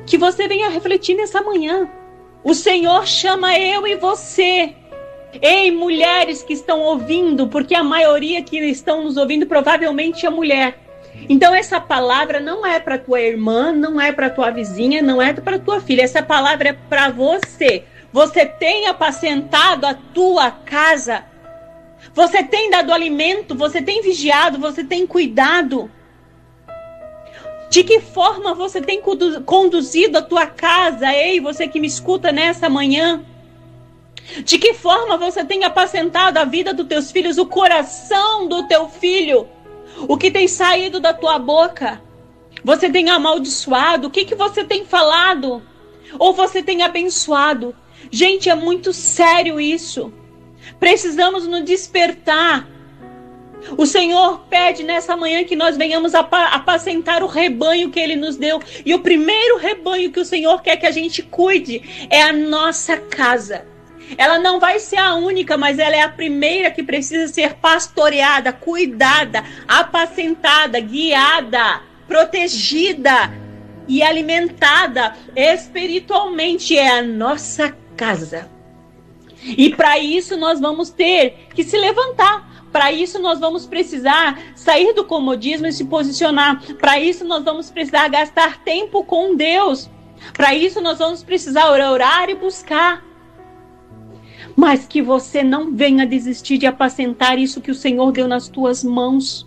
que você venha refletir nessa manhã. O Senhor chama eu e você. Ei, mulheres que estão ouvindo, porque a maioria que estão nos ouvindo provavelmente é mulher. Então essa palavra não é para tua irmã, não é para tua vizinha, não é para tua filha. Essa palavra é para você. Você tem apacentado a tua casa. Você tem dado alimento, você tem vigiado, você tem cuidado. De que forma você tem conduzido a tua casa? Ei, você que me escuta nessa manhã. De que forma você tem apacentado a vida dos teus filhos, o coração do teu filho? O que tem saído da tua boca? Você tem amaldiçoado? O que você tem falado? Ou você tem abençoado? Gente, é muito sério isso. Precisamos nos despertar. O Senhor pede nessa manhã que nós venhamos apacentar o rebanho que Ele nos deu. E o primeiro rebanho que o Senhor quer que a gente cuide é a nossa casa. Ela não vai ser a única, mas ela é a primeira que precisa ser pastoreada, cuidada, apacentada, guiada, protegida e alimentada espiritualmente. É a nossa casa. E para isso nós vamos ter que se levantar. Para isso nós vamos precisar sair do comodismo e se posicionar. Para isso nós vamos precisar gastar tempo com Deus. Para isso nós vamos precisar orar e buscar. Mas que você não venha desistir de apacentar isso que o Senhor deu nas tuas mãos.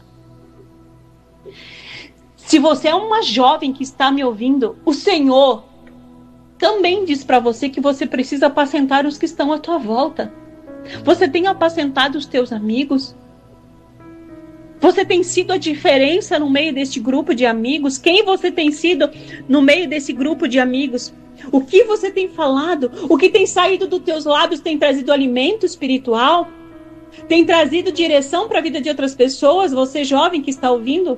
Se você é uma jovem que está me ouvindo, o Senhor também diz para você que você precisa apacentar os que estão à tua volta. Você tem apacentado os teus amigos? Você tem sido a diferença no meio deste grupo de amigos? Quem você tem sido no meio desse grupo de amigos? O que você tem falado? O que tem saído dos teus lábios tem trazido alimento espiritual? Tem trazido direção para a vida de outras pessoas? Você jovem que está ouvindo?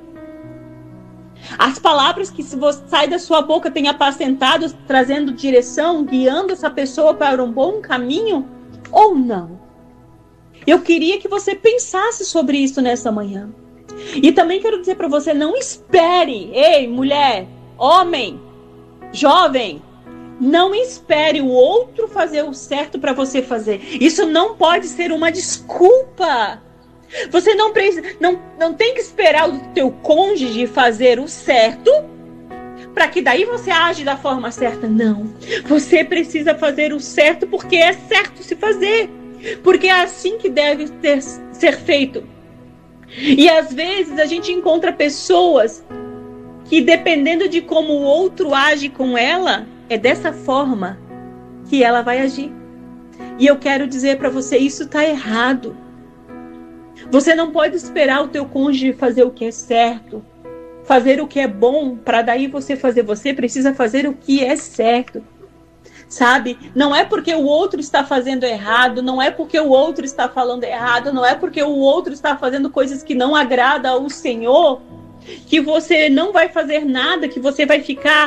As palavras que saem da sua boca têm apacentado, trazendo direção, guiando essa pessoa para um bom caminho? Ou não? Eu queria que você pensasse sobre isso nessa manhã. E também quero dizer para você, não espere, ei, mulher, homem, jovem, não espere o outro fazer o certo para você fazer. Isso não pode ser uma desculpa. Você não tem que esperar o teu cônjuge fazer o certo para que daí você age da forma certa. Não. Você precisa fazer o certo porque é certo se fazer. Porque é assim que deve ser feito. E às vezes a gente encontra pessoas que, dependendo de como o outro age com ela, é dessa forma que ela vai agir. E eu quero dizer para você, isso está errado. Você não pode esperar o teu cônjuge fazer o que é certo, fazer o que é bom, para daí você fazer. Você precisa fazer o que é certo. Sabe? Não é porque o outro está fazendo errado, não é porque o outro está falando errado, não é porque o outro está fazendo coisas que não agradam ao Senhor, que você não vai fazer nada, que você vai ficar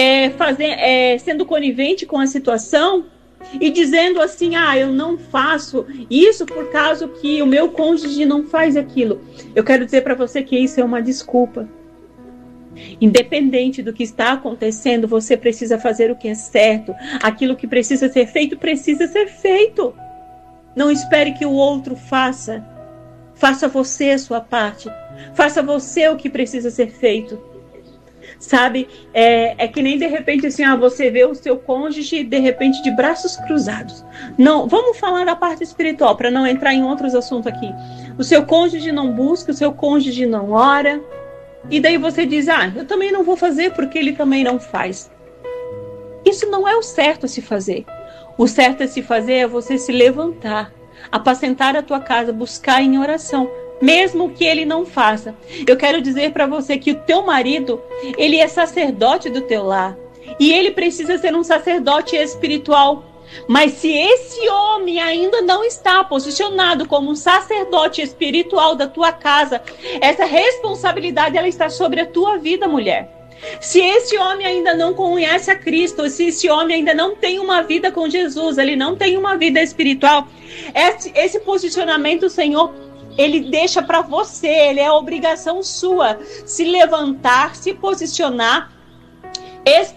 sendo conivente com a situação e dizendo assim, eu não faço isso por causa que o meu cônjuge não faz aquilo. Eu quero dizer para você que isso é uma desculpa. Independente do que está acontecendo, você precisa fazer o que é certo. Aquilo que precisa ser feito, precisa ser feito. Não espere que o outro faça. Faça você a sua parte. Faça você o que precisa ser feito. Sabe? É que nem de repente assim, você vê o seu cônjuge de repente de braços cruzados. Não, vamos falar da parte espiritual para não entrar em outros assuntos aqui. O seu cônjuge não busca, o seu cônjuge não ora. E daí você diz, eu também não vou fazer porque ele também não faz. Isso não é o certo a se fazer. O certo a se fazer é você se levantar, apacentar a tua casa, buscar em oração, mesmo que ele não faça. Eu quero dizer para você que o teu marido, ele é sacerdote do teu lar. E ele precisa ser um sacerdote espiritual. Mas se esse homem ainda não está posicionado como um sacerdote espiritual da tua casa, essa responsabilidade ela está sobre a tua vida, mulher. Se esse homem ainda não conhece a Cristo, se esse homem ainda não tem uma vida com Jesus, ele não tem uma vida espiritual, esse posicionamento, o Senhor, ele deixa para você, ele é obrigação sua se levantar, se posicionar